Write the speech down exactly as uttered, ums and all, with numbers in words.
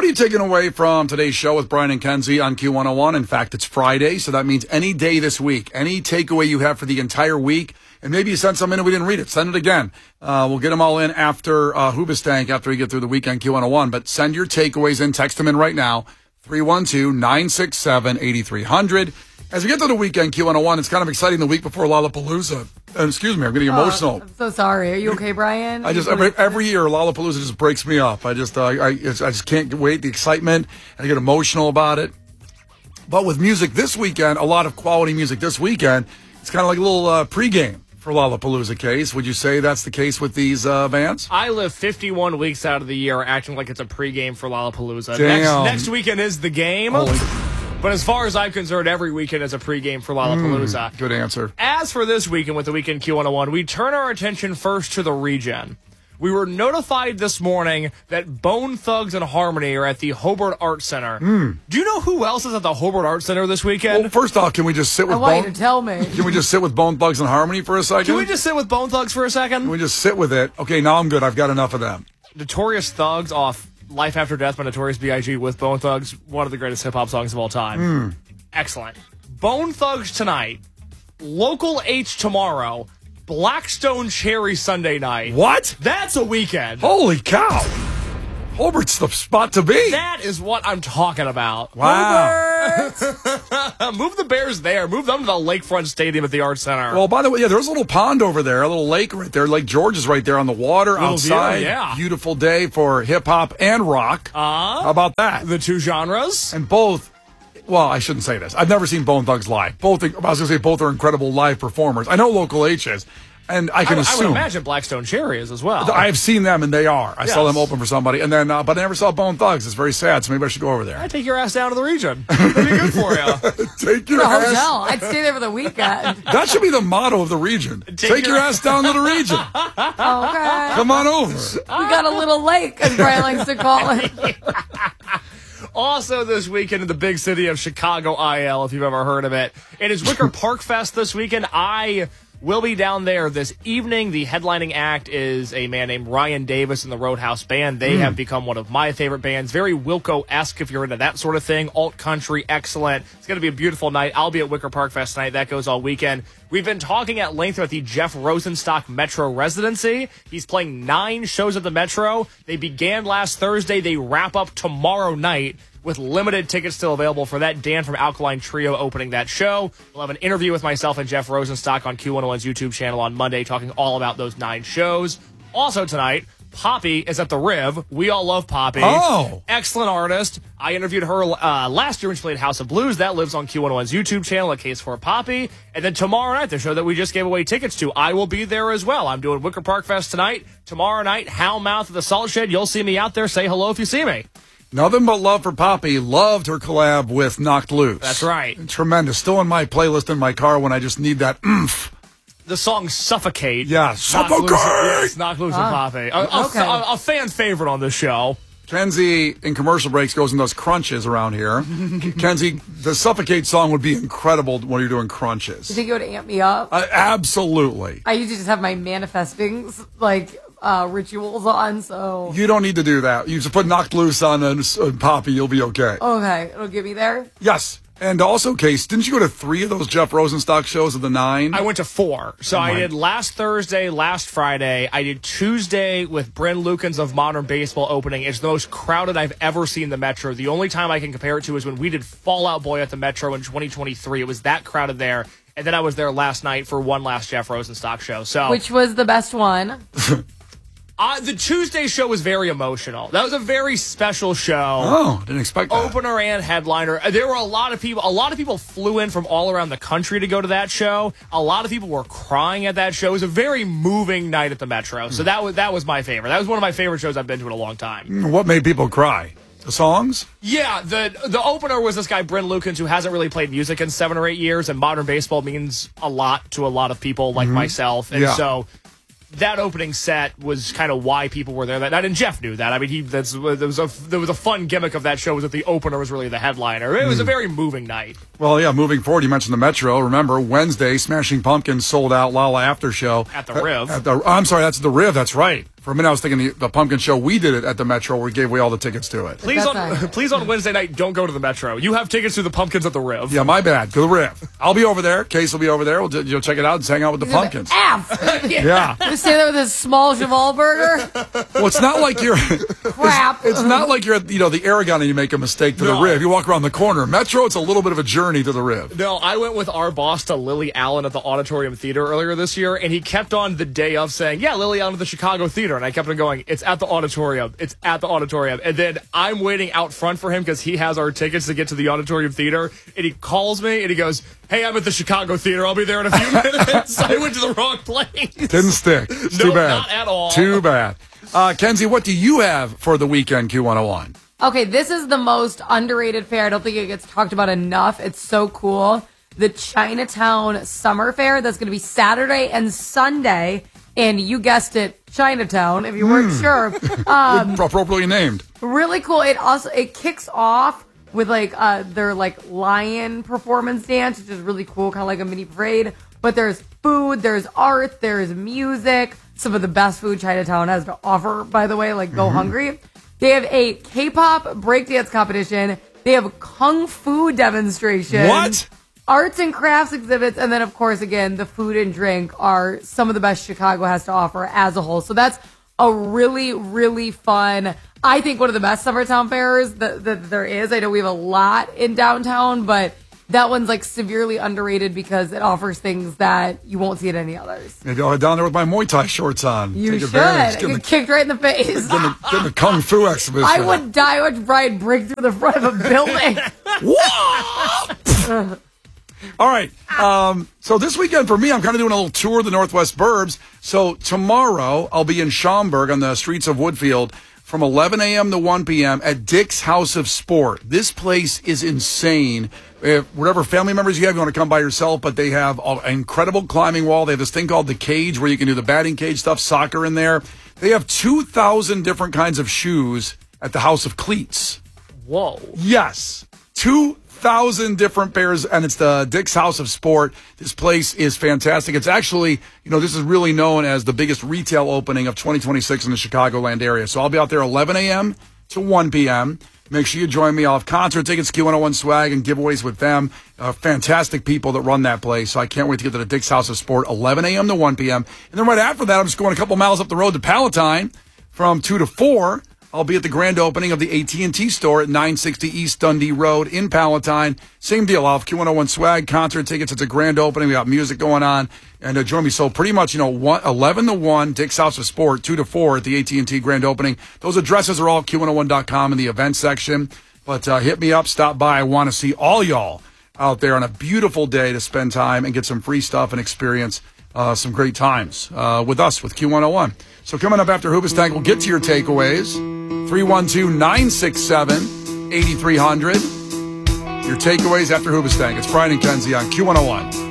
What are you taking away from today's show with Brian and Kenzie on Q one oh one? In fact, it's Friday, so that means any day this week, any takeaway you have for the entire week, and maybe you sent some in and we didn't read it, send it again. Uh, we'll get them all in after uh, Hoobastank, after we get through the weekend Q one oh one. But send your takeaways in, text them in right now, three one two, nine six seven, eight three zero zero. As we get to the weekend Q one oh one, it's kind of exciting the week before Lollapalooza. Uh, excuse me, I'm getting emotional. Oh, I'm so sorry. Are you okay, Brian? I just every, every year Lollapalooza just breaks me up. I just uh, I I just can't wait. The excitement, I get emotional about it. But with music this weekend, a lot of quality music this weekend. It's kind of like a little uh, pregame for Lollapalooza. Case, would you say that's the case with these uh, bands? I live fifty-one weeks out of the year acting like it's a pregame for Lollapalooza. Damn. Next, next weekend is the game. Holy But as far as I'm concerned, every weekend is a pregame for Lollapalooza. Mm, good answer. As for this weekend with the Weekend Q one oh one, we turn our attention first to the region. We were notified this morning that Bone Thugs and Harmony are at the Hobart Art Center. Mm. Do you know who else is at the Hobart Art Center this weekend? Well, first off, can we just sit with I want Bone? you to tell me. Can we just sit with Bone Thugs and Harmony for a second? Can we just sit with Bone Thugs for a second? Can we just sit with it? Okay, now I'm good. I've got enough of them. Notorious Thugs off Life After Death by Notorious B I G with Bone Thugs, one of the greatest hip-hop songs of all time. Mm. Excellent. Bone Thugs tonight, Local H tomorrow, Blackstone Cherry Sunday night. What? That's a weekend. Holy cow. Hobart's the spot to be. That is what I'm talking about. Wow. Move the Bears there. Move them to the Lakefront Stadium at the Art Center. Well, by the way, yeah, there's a little pond over there, a little lake right there. Lake George is right there on the water Little outside. view, yeah. Beautiful day for hip-hop and rock. Uh, How about that? The two genres. And both, well, I shouldn't say this. I've never seen Bone Thugs live. Both, I was going to say both are incredible live performers. I know Local H is, and I can I, assume. I would imagine Blackstone Cherry is as well. I've seen them, and they are. I Yes. saw them open for somebody, and then, uh, but I never saw Bone Thugs. It's very sad, so maybe I should go over there. I'd take your ass down to the region. That'd be good for you. Take your The ass. hotel. I'd stay there for the weekend. That should be the motto of the region. Take, Take your your- ass down to the region. Okay. Come on over. We got a little lake, as Brian likes to call it. Also this weekend in the big city of Chicago, I L, if you've ever heard of it. It is Wicker Park Fest this weekend. I will be down there this evening. The headlining act is a man named Ryan Davis and the Roadhouse Band. They mm. have become one of my favorite bands. Very Wilco-esque if you're into that sort of thing. Alt-country, excellent. It's going to be a beautiful night. I'll be at Wicker Park Fest tonight. That goes all weekend. We've been talking at length about the Jeff Rosenstock Metro residency. He's playing nine shows at the Metro. They began last Thursday. They wrap up tomorrow night with limited tickets still available for that. Dan from Alkaline Trio opening that show. We'll have an interview with myself and Jeff Rosenstock on Q one oh one's YouTube channel on Monday talking all about those nine shows. Also tonight, Poppy is at the Riv. We all love Poppy. Oh. Excellent artist. I interviewed her uh, last year when she played House of Blues. That lives on Q one oh one's YouTube channel, A Case for Poppy. And then tomorrow night, the show that we just gave away tickets to, I will be there as well. I'm doing Wicker Park Fest tonight. Tomorrow night, Howlmouth at the Salt Shed. You'll see me out there. Say hello if you see me. Nothing but love for Poppy. Loved her collab with Knocked Loose. That's right. Tremendous. Still in my playlist in my car when I just need that oomph. The song Suffocate. Yeah, Knocked Suffocate! Loose, yes, Knocked Loose and Ah, Poppy. A, a, okay. a, a fan favorite on this show. Kenzie, in commercial breaks, goes and does crunches around here. Kenzie, the Suffocate song would be incredible when you're doing crunches. You think it would amp me up? Uh, absolutely. I usually just have my manifesting, like, uh, rituals on, so... You don't need to do that. You just put Knocked Loose on and, and Poppy, you'll be okay. Okay, it'll get me there? Yes. And also, Case, didn't you go to three of those Jeff Rosenstock shows of the nine? I went to four. So Oh, I my. did last Thursday, last Friday. I did Tuesday with Bryn Lukens of Modern Baseball opening. It's the most crowded I've ever seen the Metro. The only time I can compare it to is when we did Fall Out Boy at the Metro in twenty twenty-three. It was that crowded there. And then I was there last night for one last Jeff Rosenstock show. So Which was the best one? Uh, the Tuesday show was very emotional. That was a very special show. Oh, didn't expect that. Opener and headliner. Uh, There were a lot of people. A lot of people flew in from all around the country to go to that show. A lot of people were crying at that show. It was a very moving night at the Metro. So that was that was my favorite. That was one of my favorite shows I've been to in a long time. What made people cry? The songs? Yeah, the the opener was this guy Bryn Lukens, who hasn't really played music in seven or eight years, and modern baseball means a lot to a lot of people like Mm-hmm. myself, and Yeah. so. That opening set was kind of why people were there that night, and Jeff knew that. I mean, he that's there was a there was a fun gimmick of that show was that the opener was really the headliner. It was a very moving night. Well, yeah, moving forward, you mentioned the Metro. Remember, Wednesday, Smashing Pumpkins sold out Lala After Show. At the Riv. At the, I'm sorry, that's the Riv, that's right. For a minute, I was thinking the, the pumpkin show, we did it at the Metro where we gave away all the tickets to it. Please on, That's nice. please on Wednesday night, don't go to the Metro. You have tickets to the pumpkins at the Riv. Yeah, my bad. To the Riv. I'll be over there. Case will be over there. We'll do, you'll check it out and hang out with the pumpkins. F. Yeah. You stay there with this small Cheval burger? Well, it's not like you're... Crap. It's not like you're at, you know, the Aragon and you make a mistake to No. the Riv. You walk around the corner. Metro, it's a little bit of a journey to the Riv. No, I went with our boss to Lily Allen at the Auditorium Theater earlier this year, and he kept on the day of saying, yeah, Lily Allen at the Chicago Theater. And I kept on going, it's at the Auditorium. It's at the Auditorium. And then I'm waiting out front for him because he has our tickets to get to the Auditorium Theater. And he calls me and he goes, hey, I'm at the Chicago Theater. I'll be there in a few minutes. I went to the wrong place. Didn't stick. It's No, too bad. not at all. Too bad. Uh, Kenzie, what do you have for the weekend, Q one oh one? Okay, this is the most underrated fair. I don't think it gets talked about enough. It's so cool. The Chinatown Summer Fair. That's going to be Saturday and Sunday. And you guessed it, Chinatown, if you weren't sure. Um, Appropriately named. really cool. It also, it kicks off with like, uh, their like lion performance dance, which is really cool, kind of like a mini parade. But there's food, there's art, there's music. Some of the best food Chinatown has to offer, by the way, like go hungry. They have a K-pop breakdance competition. They have a kung fu demonstration. What? Arts and crafts exhibits, and then, of course, again, the food and drink are some of the best Chicago has to offer as a whole. So that's a really, really fun, I think one of the best summertown fairs that, that there is. I know we have a lot in downtown, but that one's like severely underrated because it offers things that you won't see at any others. Maybe I'll head down there with my Muay Thai shorts on. You Take should. advantage. Get Get the, kicked right in the face. get the, get the Kung Fu exhibition. I would die watch Brian break through the front of a building. Whoa! All right. Um, so this weekend for me, I'm kind of doing a little tour of the Northwest Burbs. So tomorrow I'll be in Schaumburg on the streets of Woodfield from eleven a.m. to one p.m. at Dick's House of Sport. This place is insane. If whatever family members you have, you want to come by yourself, but they have an incredible climbing wall. They have this thing called the cage where you can do the batting cage stuff, soccer in there. They have two thousand different kinds of shoes at the House of Cleats. Whoa. Yes. two thousand different pairs, and it's the Dick's House of Sport. This place is fantastic. It's actually, you know, this is really known as the biggest retail opening of twenty twenty-six in the Chicagoland area. So I'll be out there eleven a.m. to one p.m. Make sure you join me. I'll have concert tickets, Q one oh one swag, and giveaways with them. Uh, fantastic people that run that place. So I can't wait to get to the Dick's House of Sport, eleven a.m. to one p.m. And then right after that, I'm just going a couple miles up the road to Palatine from two to four. I'll be at the grand opening of the A T and T store at nine sixty East Dundee Road in Palatine. Same deal. I'll have Q one oh one swag, concert tickets. It's a grand opening. We got music going on. And uh, join me. So pretty much, you know, one, eleven to one, Dick's House of Sport, two to four at the A T and T grand opening. Those addresses are all Q one oh one dot com in the event section. But uh, hit me up, stop by. I want to see all y'all out there on a beautiful day to spend time and get some free stuff and experience uh, some great times uh, with us, with Q one oh one. So coming up after Hoobastank, we'll get to your takeaways. three one two, nine six seven, eight three zero zero. Your takeaways after Hoobastank. It's Brian and Kenzie on Q one oh one.